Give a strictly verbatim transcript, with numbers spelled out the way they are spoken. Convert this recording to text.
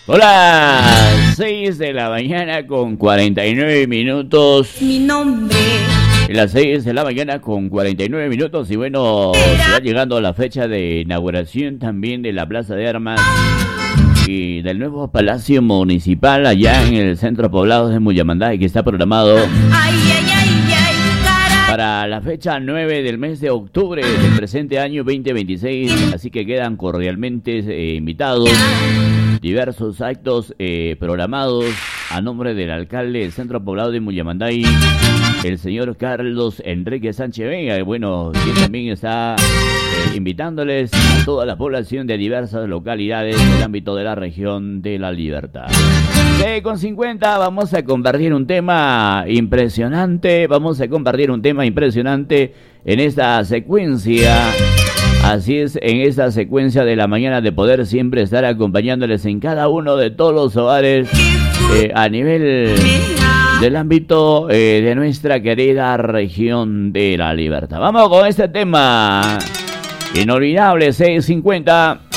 Hola, seis de la mañana con cuarenta y nueve minutos. Mi nombre. Las seis de la mañana con cuarenta y nueve minutos. Y bueno, se va llegando la fecha de inauguración también de la Plaza de Armas y del nuevo Palacio Municipal allá en el centro poblado de Mullamanday, que está programado Ay, ay, ay, ay, cara. para la fecha nueve del mes de octubre del presente año veinte veintiséis. Así que quedan cordialmente eh, invitados. Diversos actos eh, programados a nombre del alcalde del centro poblado de Mullamanday, el señor Carlos Enrique Sánchez Vega. Bueno, quien también está eh, invitándoles a toda la población de diversas localidades del ámbito de la región de La Libertad. seis con cincuenta, vamos a compartir un tema impresionante, vamos a compartir un tema impresionante en esta secuencia. Así es, en esta secuencia de la mañana de poder siempre estar acompañándoles en cada uno de todos los hogares eh, a nivel del ámbito eh, de nuestra querida región de La Libertad. Vamos con este tema inolvidable, seis cincuenta.